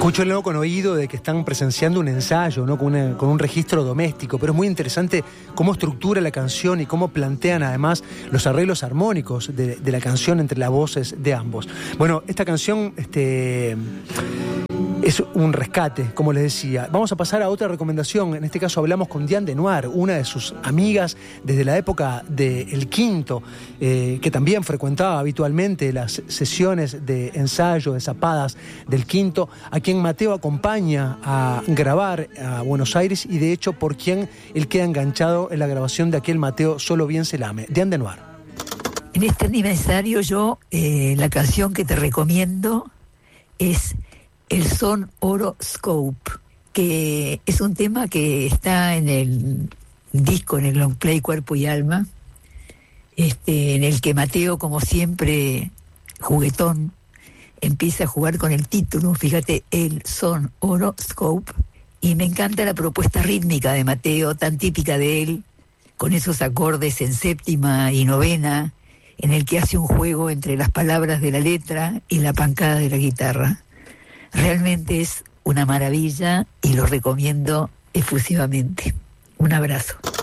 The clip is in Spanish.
Escúchenlo con oído de que están presenciando un ensayo, ¿no? Con un registro doméstico, pero es muy interesante cómo estructura la canción y cómo plantean además los arreglos armónicos de la canción entre las voces de ambos. Bueno, esta canción es un rescate, como les decía. Vamos a pasar a otra recomendación. En este caso hablamos con Diane Denoir, una de sus amigas desde la época del Quinto, que también frecuentaba habitualmente las sesiones de ensayo, de zapadas del Quinto, a quien Mateo acompaña a grabar a Buenos Aires y de hecho por quien él queda enganchado en la grabación de aquel Mateo Solo Bien se lame. Diane Denoir. En este aniversario la canción que te recomiendo es El Son Horoscope, que es un tema que está en el disco, en el long play Cuerpo y Alma, en el que Mateo, como siempre, juguetón, empieza a jugar con el título, fíjate, El Son Horoscope, y me encanta la propuesta rítmica de Mateo, tan típica de él, con esos acordes en séptima y novena, en el que hace un juego entre las palabras de la letra y la pancada de la guitarra. Realmente es una maravilla y lo recomiendo efusivamente. Un abrazo.